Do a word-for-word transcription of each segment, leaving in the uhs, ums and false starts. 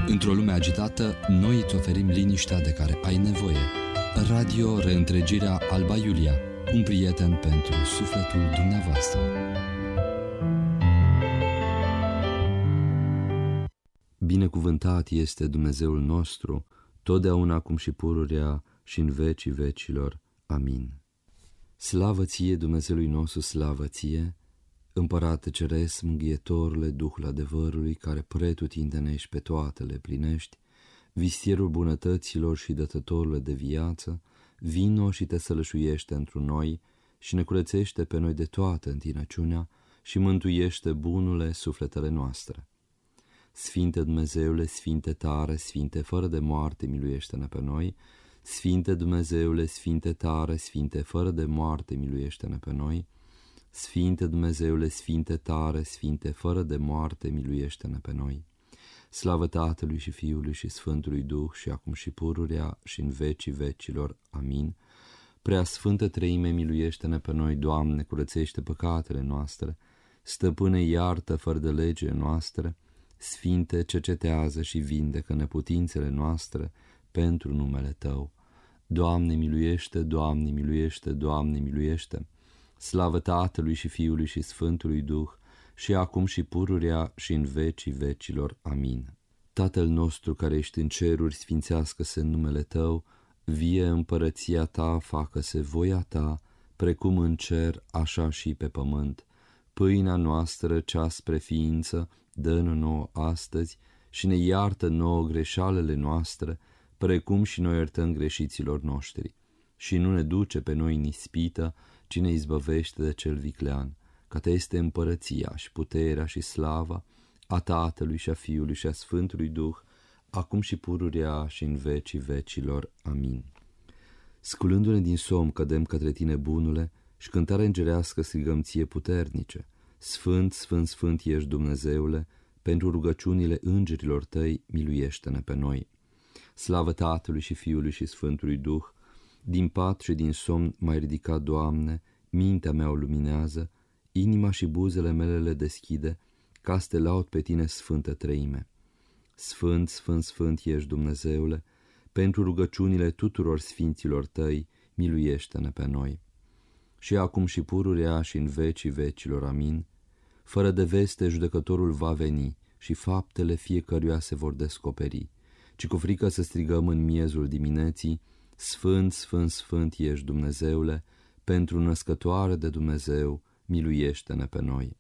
Într-o lume agitată, noi îți oferim liniștea de care ai nevoie. Radio Reîntregirea Alba Iulia, un prieten pentru sufletul dumneavoastră. Binecuvântat este Dumnezeul nostru, totdeauna acum și pururea și în vecii vecilor. Amin. Slavă ție, Dumnezeului nostru, slavă ție, Împărate Ceresc, Mângâietorule, Duhul adevărului, care pretutindene și pe toate le plinești, vistierul bunătăților și dătătorule de viață, vino și te sălășuiește întru noi și ne curățește pe noi de toată întinăciunea și mântuiește bunule sufletele noastre. Sfinte Dumnezeule, Sfinte tare, Sfinte fără de moarte, miluiește-ne pe noi. Sfinte Dumnezeule, Sfinte tare, Sfinte fără de moarte, miluiește-ne pe noi. Sfinte Dumnezeule, Sfinte tare, Sfinte fără de moarte, miluiește-ne pe noi. Slavă Tatălui și Fiului și Sfântului Duh, și acum și pururea și în vecii vecilor. Amin. Prea Sfântă Treime, miluiește-ne pe noi, Doamne, curățește păcatele noastre, Stăpâne, iartă fără de legile noastre, Sfinte, cercetează și vindecă neputințele noastre pentru numele Tău. Doamne, miluiește, Doamne, miluiește, Doamne, miluiește. Slavă Tatălui și Fiului și Sfântului Duh, și acum și pururea și în vecii vecilor. Amin. Tatăl nostru care ești în ceruri, sfințească-se numele Tău, vie împărăția Ta, facă-se voia Ta, precum în cer, așa și pe pământ. Pâinea noastră, cea spre ființă, dă-ne nouă astăzi și ne iartă nouă greșalele noastre, precum și noi iertăm greșiților noștri. Și nu ne duce pe noi în ispită, ci ne izbăvește de cel viclean, că Te este împărăția și puterea și slava a Tatălui și a Fiului și a Sfântului Duh, acum și pururea și în vecii vecilor. Amin. Sculându-ne din somn, cădem către Tine, bunule, și cântare îngerească strigăm Ție puternice. Sfânt, Sfânt, Sfânt ești, Dumnezeule, pentru rugăciunile îngerilor Tăi, miluiește-ne pe noi. Slavă Tatălui și Fiului și Sfântului Duh, din pat și din somn m-ai ridicat, Doamne, mintea mea o luminează, inima și buzele mele le deschide, ca să Te laud pe Tine, Sfântă Treime. Sfânt, Sfânt, Sfânt ești, Dumnezeule, pentru rugăciunile tuturor sfinților Tăi, miluiește-ne pe noi. Și acum și pururea și în vecii vecilor. Amin. Fără de veste judecătorul va veni și faptele fiecăruia se vor descoperi, ci cu frică să strigăm în miezul dimineții, Sfânt, Sfânt, Sfânt ești, Dumnezeule, pentru născătoare de Dumnezeu, miluiește-ne pe noi.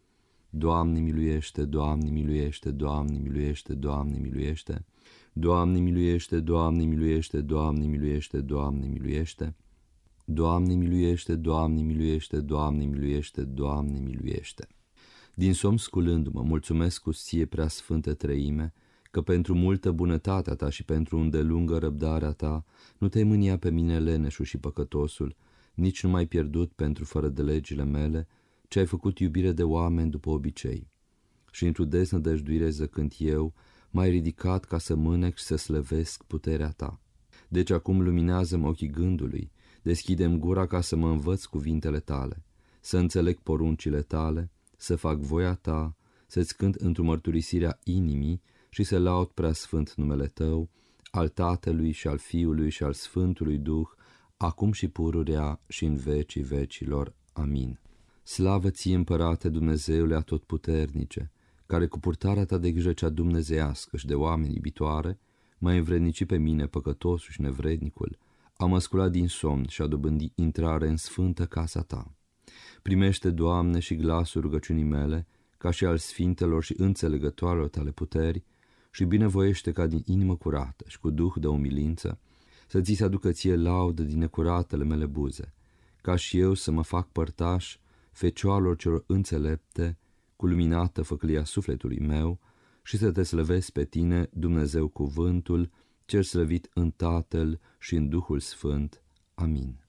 Doamne miluiește, Doamne miluiește, Doamne miluiește, Doamne miluiește, Doamne miluiește, Doamne miluiește, Doamne miluiește, Doamne miluiește, Doamne miluiește, Doamne miluiește, Doamne miluiește, Doamne miluiește. Din somn sculându-mă, mulțumesc cu Ție, prea Sfântă Treime, că pentru multă bunătatea Ta și pentru îndelungă răbdarea Ta nu Te-ai mânia pe mine leneșul și păcătosul, nici nu m-ai pierdut pentru fără de legile mele, ci ai făcut iubire de oameni după obicei. Și într-o deznădăjduire zăcând eu, m-ai ridicat ca să mânec și să slăvesc puterea Ta. Deci acum luminează-mi ochii gândului, deschide-mi gura ca să mă învăț cuvintele Tale, să înțeleg poruncile Tale, să fac voia Ta, să-ți cânt într-o mărturisirea inimii și să laud prea sfânt numele Tău, al Tatălui și al Fiului și al Sfântului Duh, acum și pururea și în vecii vecilor. Amin. Slavă Ție, Împărate Dumnezeule atotputernice, care cu purtarea Ta de grijă cea dumnezeiască și de oameni iubitoare, m-ai învrednicit pe mine, păcătosul și nevrednicul, am asculat din somn și a dobândit intrare în sfântă casa Ta. Primește, Doamne, și glasul rugăciunii mele, ca și al sfintelor și înțelegătoarelor Tale puteri, și binevoiește ca din inimă curată și cu duh de umilință să Ți se aducă Ție laudă din necuratele mele buze, ca și eu să mă fac părtaș fecioarelor celor înțelepte, cu luminată făclia sufletului meu, și să Te slăvesc pe Tine, Dumnezeu cuvântul, cel slăvit în Tatăl și în Duhul Sfânt. Amin.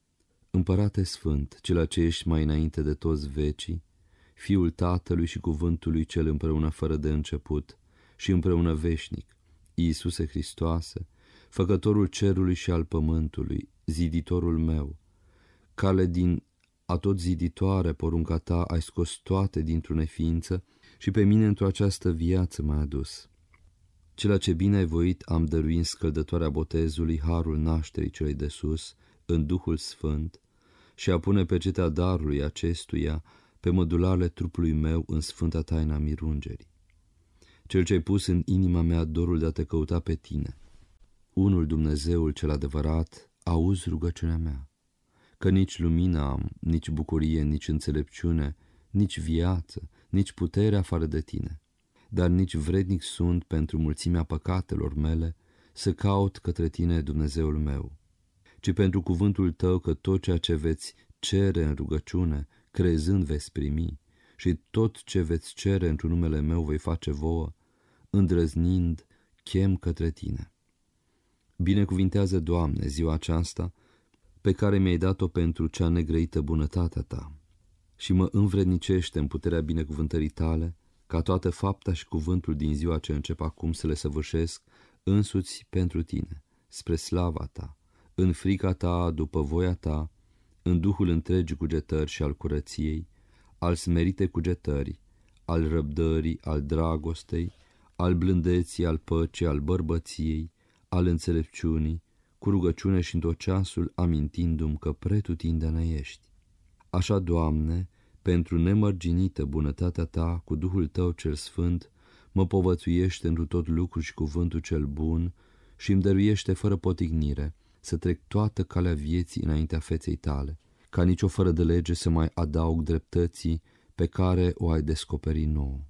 Împărate Sfânt, cel ce ești mai înainte de toți vecii, Fiul Tatălui și Cuvântului cel împreună fără de început și împreună veșnic, Iisuse Hristoase, Făcătorul cerului și al pământului, ziditorul meu, cale din atot ziditoare porunca Ta ai scos toate dintr-o neființă și pe mine într-o această viață m-ai adus. Ceea ce bine ai voit am dăruit în scăldătoarea botezului harul nașterii celei de sus, în Duhul Sfânt, și a pune pecetea darului acestuia pe mădularele trupului meu în sfânta taina mirungerii. Cel ce ai pus în inima mea dorul de a te căuta pe tine, unul Dumnezeul cel adevărat, auzi rugăciunea mea, că nici lumină am, nici bucurie, nici înțelepciune, nici viață, nici putere afară de tine, dar nici vrednic sunt pentru mulțimea păcatelor mele să caut către tine, Dumnezeul meu, ci pentru cuvântul tău că tot ceea ce veți cere în rugăciune, crezând veți primi, și tot ce veți cere într-un numele meu voi face vouă, îndrăznind, chem către tine. Binecuvintează, Doamne, ziua aceasta pe care mi-ai dat-o pentru cea negrăită bunătatea ta și mă învrednicește în puterea binecuvântării tale, ca toată fapta și cuvântul din ziua ce încep acum să le săvârșesc însuți pentru tine, spre slava ta, în frica ta, după voia ta, în duhul întregii cugetări și al curăției, al smerite cugetării, al răbdării, al dragostei, al blândeții, al păcii, al bărbăției, al înțelepciunii, cu rugăciune și în tot ceasul amintindu-mi că pretutindene ești. Așa, Doamne, pentru nemărginită bunătatea ta, cu Duhul tău cel sfânt, mă povățuiește întru tot lucru și cuvântul cel bun și îmi dăruiește fără potignire să trec toată calea vieții înaintea feței tale, ca nicio fără de lege să mai adaug dreptății pe care o ai descoperit nouă.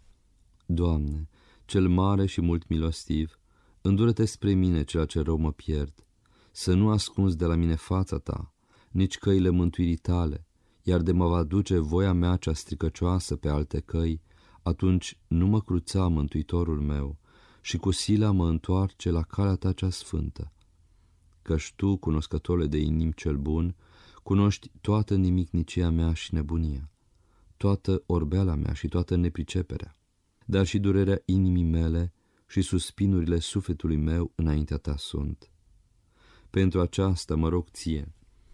Doamne, cel mare și mult milostiv, îndură-te spre mine ceea ce rău mă pierd, să nu ascunzi de la mine fața ta, nici căile mântuirii tale, iar de mă va duce voia mea cea stricăcioasă pe alte căi, atunci nu mă cruța, Mântuitorul meu, și cu sila mă întoarce la calea ta cea sfântă. Căci tu, cunoscătorule de inim cel bun, cunoști toată nimicnicia mea și nebunia, toată orbeala mea și toată nepriceperea, dar și durerea inimii mele și suspinurile sufletului meu înaintea ta sunt. Pentru aceasta mă rog ție,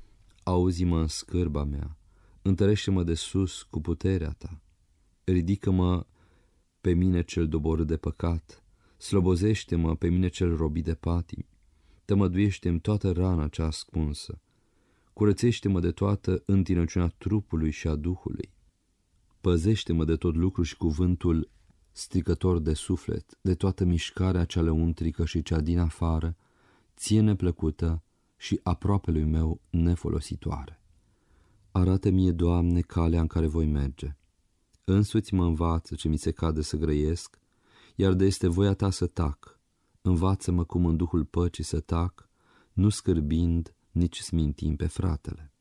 auzi-mă în scârba mea, întărește-mă de sus cu puterea ta, ridică-mă pe mine cel doborât de păcat, slobozește-mă pe mine cel robit de patimi, tămăduiește-mi toată rana cea ascunsă, curățește-mă de toată întinăciunea trupului și a Duhului, păzește-mă de tot lucru și cuvântul stricător de suflet, de toată mișcarea cea lăuntrică și cea din afară, ție neplăcută și aproapelui meu nefolositoare. Arată mie, Doamne, calea în care voi merge. Însuți mă învață ce mi se cade să grăiesc, iar de este voia ta să tac. Învață-mă cum în duhul păcii să tac, nu scârbind, nici smintind pe fratele.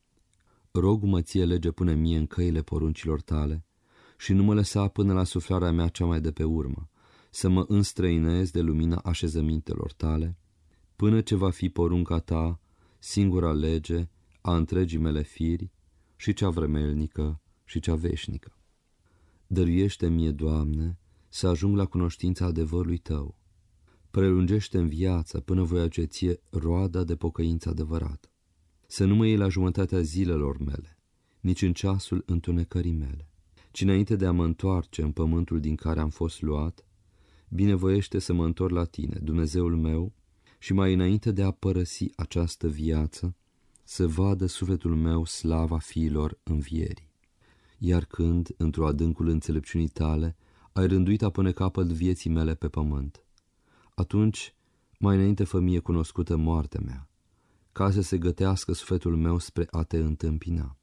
Rog-mă ție, lege, pune mie în căile poruncilor tale și nu mă lăsa până la suflarea mea cea mai de pe urmă, să mă înstrăinez de lumina așezămintelor tale, până ce va fi porunca ta, singura lege a întregii mele firi, și cea vremelnică și cea veșnică. Dăruiește mie, Doamne, să ajung la cunoștința adevărului tău. Prelungește-mi viața până voi aduce ție roada de pocăință adevărată. Să nu mă iei la jumătatea zilelor mele, nici în ceasul întunecării mele, ci înainte de a mă întoarce în pământul din care am fost luat, binevoiește să mă întorc la tine, Dumnezeul meu, și mai înainte de a părăsi această viață, să vadă sufletul meu slava fiilor învierii. Iar când, într-o adâncul înțelepciunii tale, ai rânduit a pune capăt vieții mele pe pământ, atunci, mai înainte fă mie cunoscută moartea mea, ca să se gătească sufletul meu spre a te întâmpina.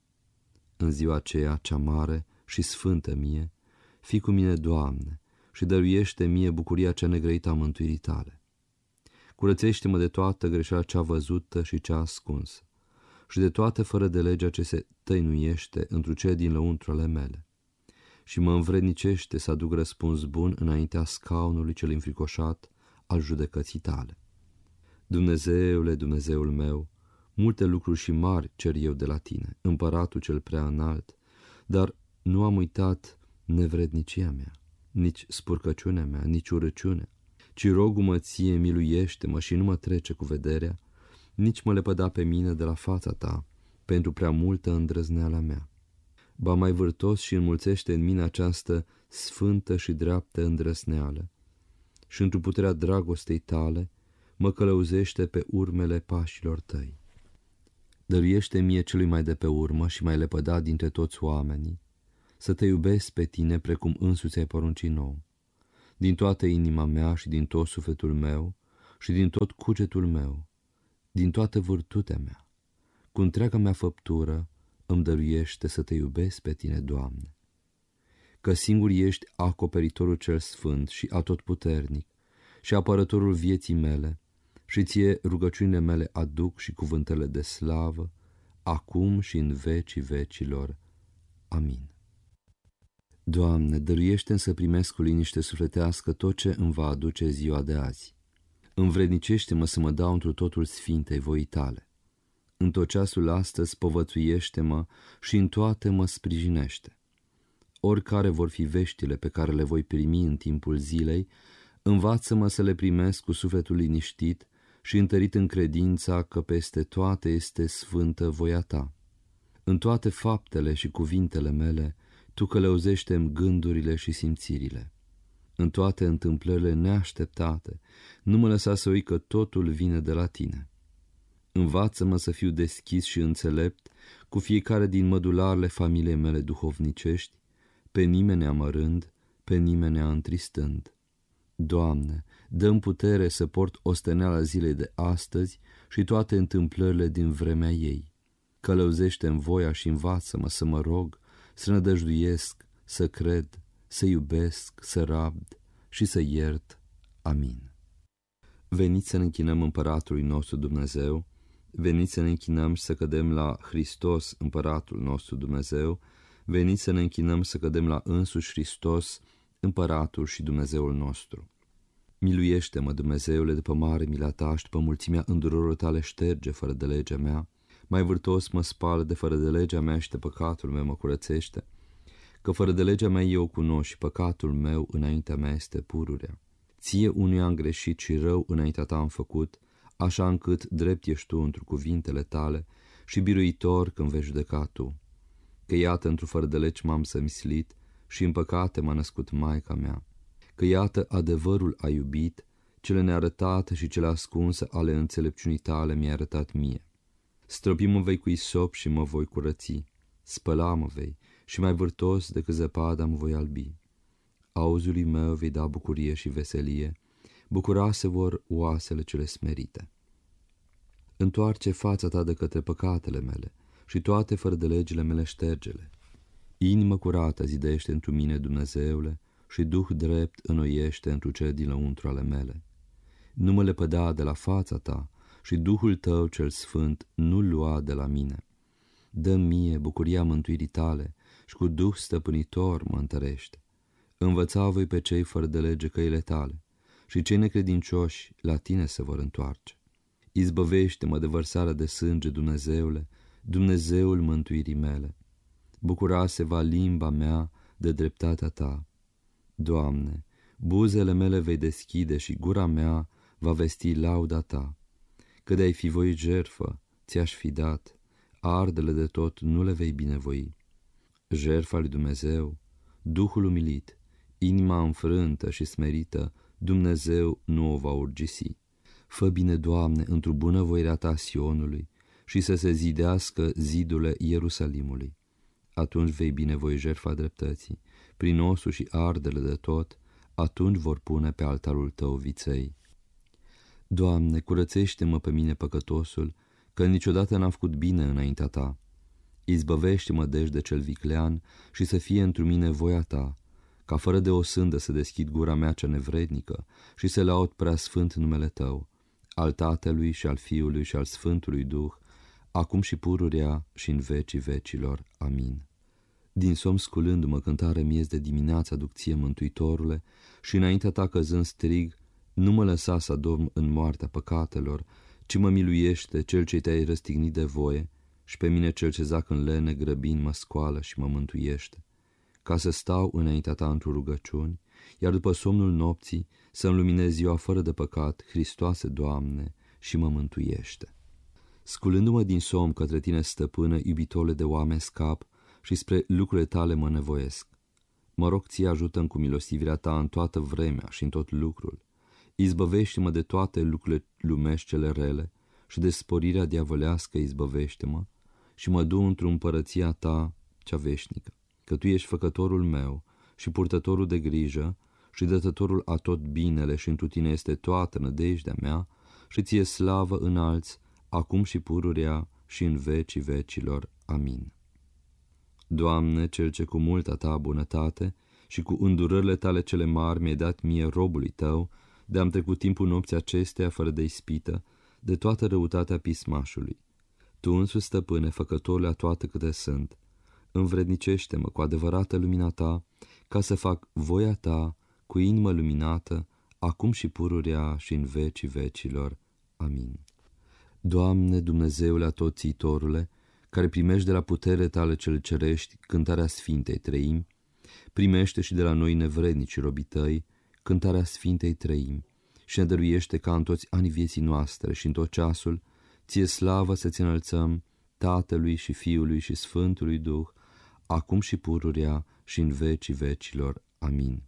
În ziua aceea cea mare și sfântă mie, fii cu mine, Doamne, și dăruiește mie bucuria cea negrăită a mântuirii tale. Curățește-mă de toată greșeala cea văzută și cea ascunsă, și de toată fără de legea ce se tăinuiește întru cele din lăuntru ale mele, și mă învrednicește să aduc răspuns bun înaintea scaunului cel înfricoșat al judecății tale. Dumnezeule, Dumnezeul meu, multe lucruri și mari cer eu de la tine, împăratul cel prea înalt, dar nu am uitat nevrednicia mea, nici spurcăciunea mea, nici urăciunea, ci rogul-mă ție, miluiește-mă și nu mă trece cu vederea, nici mă lepăda pe mine de la fața ta, pentru prea multă îndrăzneala mea. Ba mai vârtos și înmulțește în mine această sfântă și dreaptă îndrăsneală și într-o puterea dragostei tale mă călăuzește pe urmele pașilor tăi. Dăruiește mie celui mai de pe urmă și mai lepădat dintre toți oamenii să te iubesc pe tine precum însuți ai poruncit nou, din toată inima mea și din tot sufletul meu și din tot cugetul meu, din toată virtutea mea, cu întreaga mea făptură îmi dăruiește să te iubesc pe tine, Doamne. Că singur ești acoperitorul cel sfânt și atotputernic și apărătorul vieții mele, și ție rugăciunile mele aduc și cuvântele de slavă, acum și în vecii vecilor. Amin. Doamne, dăruiește-mi să primesc cu liniște sufletească tot ce îmi va aduce ziua de azi. Învrednicește-mă să mă dau întru totul sfintei voii tale. În tot ceasul astăzi povățuiește-mă și în toate mă sprijinește. Oricare vor fi veștile pe care le voi primi în timpul zilei, învață-mă să le primesc cu sufletul liniștit și întărit în credința că peste toate este sfântă voia ta. În toate faptele și cuvintele mele, tu călăuzește-mi gândurile și simțirile. În toate întâmplările neașteptate, nu mă lăsa să uit că totul vine de la tine. Învață-mă să fiu deschis și înțelept cu fiecare din mădularele familiei mele duhovnicești, pe nimeni amărând, pe nimeni întristând. Doamne, dă-mi putere să port osteneala zilei de astăzi și toate întâmplările din vremea ei. Călăuzește-mi voia și învață-mă să mă rog, să nădăjduiesc, să cred, să iubesc, să rabd și să iert. Amin. Veniți să ne închinăm Împăratului nostru Dumnezeu, veniți să ne închinăm și să cădem la Hristos, Împăratul nostru Dumnezeu, veniți să ne închinăm să cădem la însuși Hristos, Împăratul și Dumnezeul nostru. Miluiește-mă, Dumnezeule, după mare mila ta și după mulțimea îndurorilor tale șterge fără de legea mea, mai vârtos mă spală de fără de legea mea și de păcatul meu mă curățește, că fără de legea mea eu cunosc și păcatul meu înaintea mea este pururea. Ție unuia am greșit și rău înaintea ta am făcut, așa încât drept ești tu întru cuvintele tale și biruitor când vei judeca tu. Că iată într-o fără de legi m-am sămislit și în păcate m-a născut Maica mea. Că iată adevărul a iubit, cele nearătate și cele ascunse ale înțelepciunii tale mi-ai arătat mie. Stropi-mă vei cu isop și mă voi curăți, spăla-mă vei și mai vârtos decât zăpada mă voi albi. Auzului meu vei da bucurie și veselie, bucura se vor oasele cele smerite. Întoarce fața ta de către păcatele mele și toate fără de legile mele ștergele. Inimă curată zidește întru mine, Dumnezeule, și duh drept înnoiește întru cele din lăuntru ale mele. Nu mă lepăda de la fața ta și Duhul tău cel sfânt nu lua de la mine. Dă-mi mie bucuria mântuirii tale și cu duh stăpânitor mă întărește. Învăța voi pe cei fără de lege căile tale și cei necredincioși la tine se vor întoarce. Izbăvește-mă de vărsarea de sânge, Dumnezeule, Dumnezeul mântuirii mele. Bucura se va limba mea de dreptatea ta. Doamne, buzele mele vei deschide și gura mea va vesti lauda ta. Că de-ai fi voit jertfă, ți-aș fi dat, ardele de tot nu le vei binevoi. Jertfa lui Dumnezeu, Duhul umilit, inima înfrântă și smerită, Dumnezeu nu o va urgisi. Fă bine, Doamne, într-o bunăvoirea ta Sionului și să se zidească zidurile Ierusalimului. Atunci vei binevoi jertfa dreptății, prin osul și ardele de tot, atunci vor pune pe altarul tău viței. Doamne, curățește-mă pe mine păcătosul, că niciodată n-am făcut bine înaintea ta. Izbăvește-mă deci de cel viclean și să fie întru mine voia ta, ca fără de o sândă să deschid gura mea cea nevrednică și să laud prea sfânt numele tău, al Tatălui și al Fiului și al Sfântului Duh, acum și pururea și în vecii vecilor. Amin. Din somn sculându-mă cântare miez de dimineață aduc ție, Mântuitorule, și înaintea ta căzând strig, nu mă lăsa să adorm în moartea păcatelor, ci mă miluiește cel ce te-ai răstignit de voie și pe mine cel ce zac în lene grăbind mă scoală și mă mântuiește, ca să stau înaintea ta într-o rugăciuni, iar după somnul nopții să-mi luminez ziua fără de păcat, Hristoase, Doamne, și mă mântuiește. Sculându-mă din somn către tine, stăpână, iubitole de oameni scap și spre lucrurile tale mă nevoiesc. Mă rog ție, ajută-mi cu milostivirea ta în toată vremea și în tot lucrul, izbăvește-mă de toate lucrurile lumești cele rele și de sporirea diavolească izbăvește-mă și mă du într-o împărăția ta cea veșnică, că tu ești făcătorul meu și purtătorul de grijă și dătătorul a tot binele și întru tine este toată nădejdea mea și ție slavă înalți, acum și pururea și în vecii vecilor. Amin. Doamne, Cel ce cu multa ta bunătate și cu îndurările tale cele mari mi-ai dat mie robului tău, de-am trecut timpul nopții acesteia fără de ispită, de toată răutatea pismașului. Tu însuți, stăpâne, făcătorule a toate câte sunt, învrednicește-mă cu adevărată lumina ta, ca să fac voia ta cu inimă luminată, acum și pururea și în vecii vecilor. Amin. Doamne, Dumnezeule atotțiitorule, care primești de la putere tale cel cerești cântarea Sfintei Treimi, primește și de la noi nevrednici robii tăi cântarea Sfintei Treimi și ne dăruiește ca în toți anii vieții noastre și în tot ceasul, ție slavă să-ți înălțăm, Tatălui și Fiului și Sfântului Duh, acum și pururea și în vecii vecilor. Amin.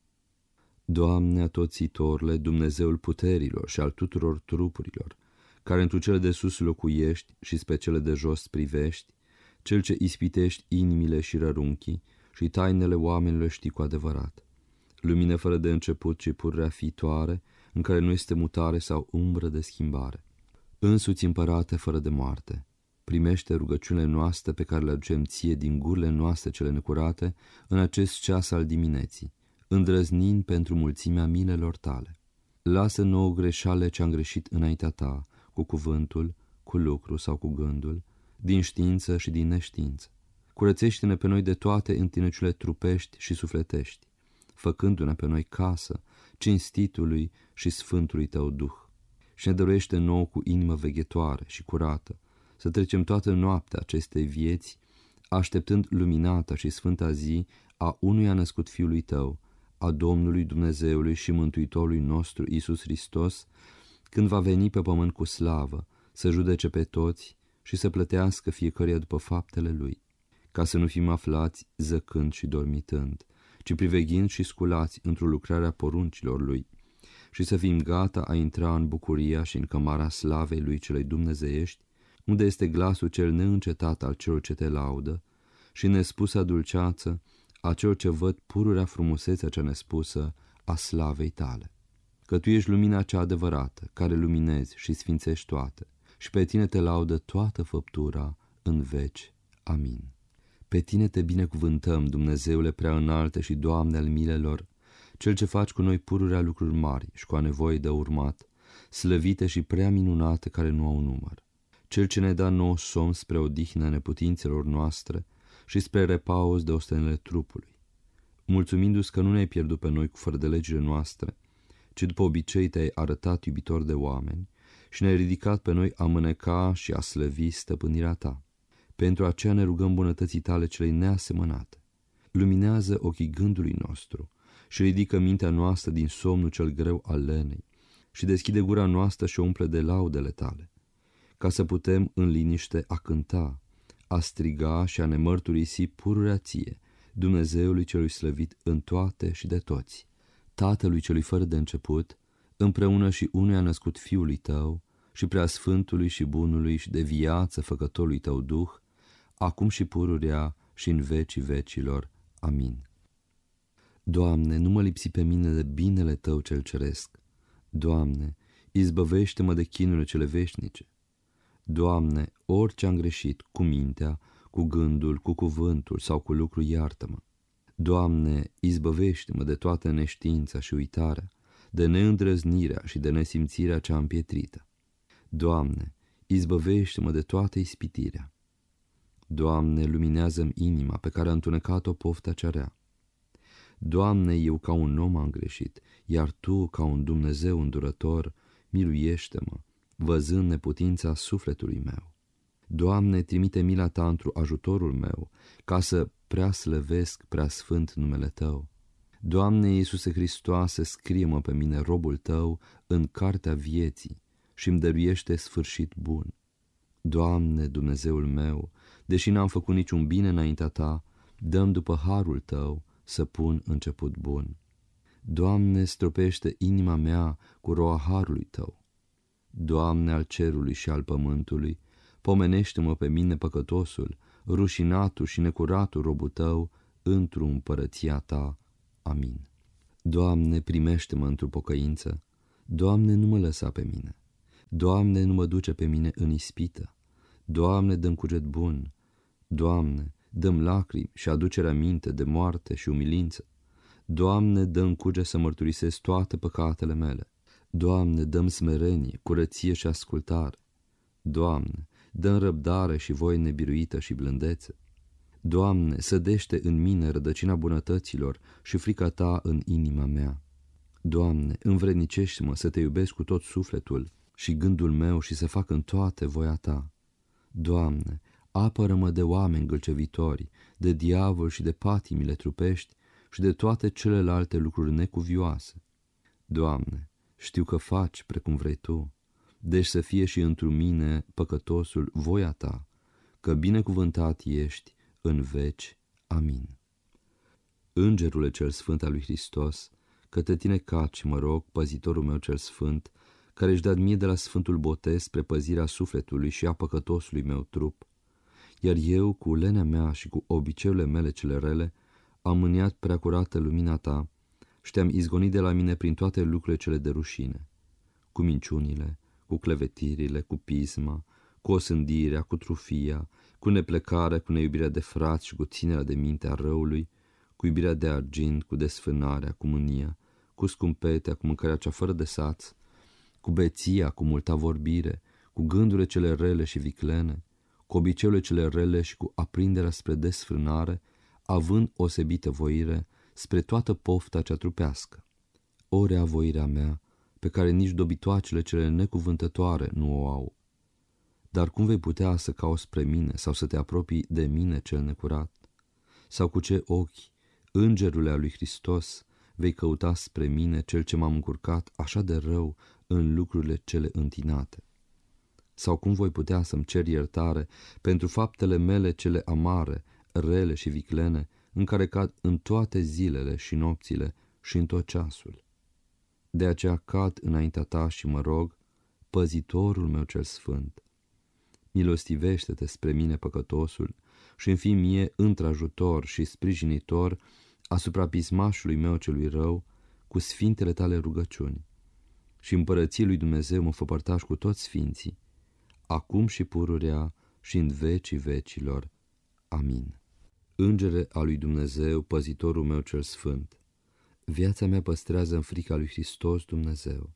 Doamne atotțiitorule, Dumnezeul puterilor și al tuturor trupurilor, care întru cele de sus locuiești și spre cele de jos privești, Cel ce ispitești inimile și rărunchii și tainele oamenilor știi cu adevărat. Lumină fără de început și pururea fiitoare, în care nu este mutare sau umbră de schimbare. Însuți împărate fără de moarte, primește rugăciunile noastre pe care le aducem ție din gurile noastre cele necurate în acest ceas al dimineții, îndrăznind pentru mulțimea milelor tale. Lasă nouă greșale ce-am greșit înaintea ta, cu cuvântul, cu lucru sau cu gândul, din știință și din neștiință. Curățește-ne pe noi de toate întinăciunile trupești și sufletești, făcându-ne pe noi casă cinstitului și sfântului tău Duh. Și ne dăruiește nouă cu inimă veghetoare și curată, să trecem toată noaptea acestei vieți, așteptând luminata și sfânta zi a unuia născut Fiului tău, a Domnului Dumnezeului și Mântuitorului nostru Iisus Hristos, când va veni pe pământ cu slavă, să judece pe toți și să plătească fiecăruia după faptele lui, ca să nu fim aflați zăcând și dormitând, ci priveghind și sculați într-o lucrare a poruncilor lui, și să fim gata a intra în bucuria și în cămara slavei lui celei dumnezeiești, unde este glasul cel neîncetat al celor ce te laudă și nespusă dulceață a celor ce văd pururea frumusețea cea nespusă a slavei tale. Că tu ești lumina cea adevărată, care luminezi și sfințești toate, și pe tine te laudă toată făptura în veci. Amin. Pe tine te binecuvântăm, Dumnezeule prea înalte și Doamne al milelor, Cel ce faci cu noi pururea lucruri mari și cu a nevoie de urmat, slăvite și prea minunate care nu au număr. Cel ce ne da nouă somn spre odihnă neputințelor noastre și spre repaus de ostenele trupului. Mulțumindu-ți că nu ne-ai pierdut pe noi cu fără de legile noastre, ci după obicei te-ai arătat iubitor de oameni și ne-ai ridicat pe noi a mâneca și a slăvi stăpânirea ta. Pentru aceea ne rugăm bunătății tale celei neasemănate. Luminează ochii gândului nostru și ridică mintea noastră din somnul cel greu al lenei și deschide gura noastră și o umple de laudele tale, ca să putem în liniște a cânta, a striga și a ne mărturisi pururea ție, Dumnezeului celui slăvit în toate și de toți, Tatălui celui fără de început, împreună și unuia născut Fiului tău și preasfântului și bunului și de viață făcătorului tău Duh, acum și pururea și în vecii vecilor. Amin. Doamne, nu mă lipsi pe mine de binele tău cel ceresc. Doamne, izbăvește-mă de chinurile cele veșnice. Doamne, orice am greșit, cu mintea, cu gândul, cu cuvântul sau cu lucru, iartă-mă. Doamne, izbăvește-mă de toată neștiința și uitarea, de neîndrăznirea și de nesimțirea cea împietrită. Doamne, izbăvește-mă de toată ispitirea. Doamne, luminează-mi inima pe care a întunecat-o pofta cea rea. Doamne, eu ca un om am greșit, iar Tu, ca un Dumnezeu îndurător, miluiește-mă, văzând neputința sufletului meu. Doamne, trimite mila Ta într-o ajutorul meu, ca să prea slăvesc prea sfânt numele Tău. Doamne Iisuse Hristoase, scrie-mă pe mine, robul Tău, în cartea vieții și îmi dăruiește sfârșit bun. Doamne, Dumnezeul meu, deși n-am făcut niciun bine înaintea Ta, dă-mi după harul Tău să pun început bun. Doamne, stropește inima mea cu roa harului Tău. Doamne, al cerului și al pământului, pomenește-mă pe mine păcătosul, rușinatul și necuratul robul Tău, într-o împărăția Ta. Amin. Doamne, primește-mă într-o pocăință. Doamne, nu mă lăsa pe mine. Doamne, nu mă duce pe mine în ispită. Doamne, dă-mi cuget bun. Doamne, dă-mi lacrimi și aducerea minte de moarte și umilință. Doamne, dă-mi cuget să mărturisesc toate păcatele mele. Doamne, dă-mi smerenie, curăție și ascultare. Doamne, dă-mi răbdare și voie nebiruită și blândețe. Doamne, sădește în mine rădăcina bunătăților și frica Ta în inima mea. Doamne, învrednicește-mă să Te iubesc cu tot sufletul și gândul meu și să fac în toate voia Ta. Doamne, apără-mă de oameni gâlcevitori, de diavol și de patimile trupești și de toate celelalte lucruri necuvioase. Doamne, știu că faci precum vrei Tu, deci să fie și întru mine, păcătosul, voia Ta, că binecuvântat ești în veci. Amin. Îngerule cel sfânt al lui Hristos, către Tine caci, mă rog, păzitorul meu cel sfânt, care își dat mie de la Sfântul Botez spre păzirea sufletului și a păcătosului meu trup, iar eu, cu lenea mea și cu obiceiurile mele cele rele, am mâniat preacurată lumina Ta și Te-am izgonit de la mine prin toate lucrurile cele de rușine, cu minciunile, cu clevetirile, cu pisma, cu osândirea, cu trufia, cu neplecarea, cu neiubirea de frați și cu ținerea de minte a răului, cu iubirea de argint, cu desfânarea, cu mânia, cu scumpetea, cu mâncarea cea fără de saț, cu beția, cu multa vorbire, cu gândurile cele rele și viclene, cu obiceiurile cele rele și cu aprinderea spre desfrânare, având osebită voire spre toată pofta cea trupească. O rea voirea mea, pe care nici dobitoacele cele necuvântătoare nu o au. Dar cum vei putea să cauți spre mine sau să te apropii de mine cel necurat? Sau cu ce ochi, îngerule al lui Hristos, vei căuta spre mine cel ce m-am încurcat așa de rău în lucrurile cele întinate? Sau cum voi putea să-mi cer iertare pentru faptele mele cele amare, rele și viclene, în care cad în toate zilele și nopțile și în tot ceasul? De aceea cad înaintea Ta și mă rog, păzitorul meu cel sfânt, milostivește-te spre mine păcătosul și-mi fii mie întrajutor și sprijinitor asupra pismașului meu celui rău cu sfintele Tale rugăciuni. Și împărăției lui Dumnezeu mă fă părtaș cu toți sfinții, acum și pururea și în vecii vecilor. Amin. Îngere al lui Dumnezeu, păzitorul meu cel sfânt, viața mea păstrează în frica lui Hristos Dumnezeu.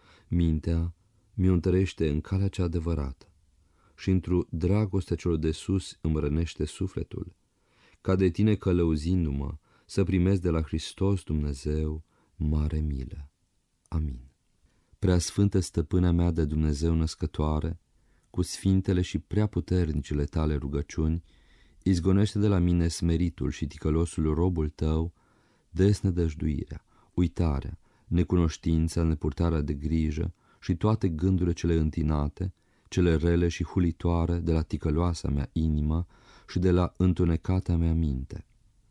Mintea mi-o întărește în calea cea adevărată și într-o dragoste celor de sus îmi rănește sufletul, ca de Tine călăuzindu-mă să primesc de la Hristos Dumnezeu mare milă. Amin. Preasfântă stăpâna mea de Dumnezeu născătoare, cu sfintele și prea puternicele Tale rugăciuni, izgonește de la mine smeritul și ticălosul robul Tău, desnădăjduirea, uitarea, necunoștința, nepurtarea de grijă și toate gândurile cele întinate, cele rele și hulitoare de la ticăloasa mea inimă și de la întunecata mea minte.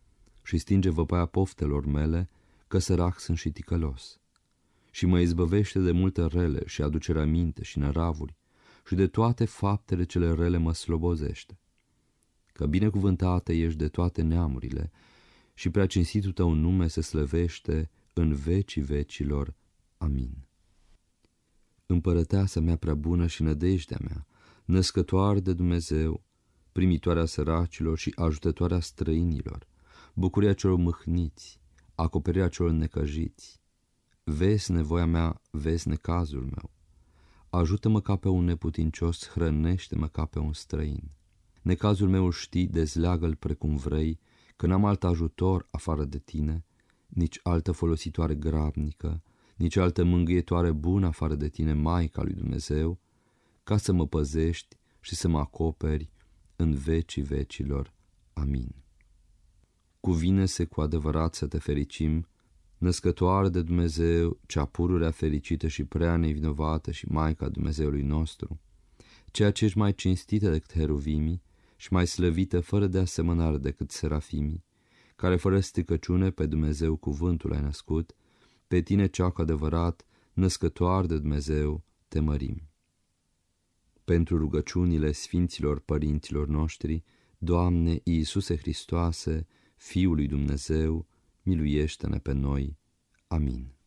Și stinge văpaia poftelor mele, că sărac sunt și ticălos. Și mă izbăvește de multe rele și aducerea minte și năravuri, și de toate faptele cele rele mă slobozește. Că binecuvântată ești de toate neamurile și prea cinstitul Tău nume se slăvește în vecii vecilor. Amin. Împărăteasa mea prea bună și nădejdea mea, născătoare de Dumnezeu, primitoarea săracilor și ajutătoarea străinilor, bucuria celor mâhniți, acoperirea celor necăjiți, vezi nevoia mea, vezi necazul meu, ajută-mă ca pe un neputincios, hrănește-mă ca pe un străin. Necazul meu știi, dezleagă-l precum vrei, că n-am alt ajutor afară de Tine, nici altă folositoare grabnică, nici altă mângâietoare bună afară de Tine, Maica lui Dumnezeu, ca să mă păzești și să mă acoperi în vecii vecilor. Amin. Cuvine-se cu adevărat să Te fericim, născătoare de Dumnezeu, cea pururea fericită și prea nevinovată și Maica Dumnezeului nostru, ceea ce ești mai cinstită decât heruvimii și mai slăvită fără de asemănare decât serafimii, care fără stricăciune pe Dumnezeu cuvântul ai născut pe tine cea cu adevărat, născătoare de Dumnezeu, te mărim. Pentru rugăciunile sfinților părinților noștri, Doamne Iisuse Hristoase, Fiul lui Dumnezeu, miluiește-ne pe noi. Amin.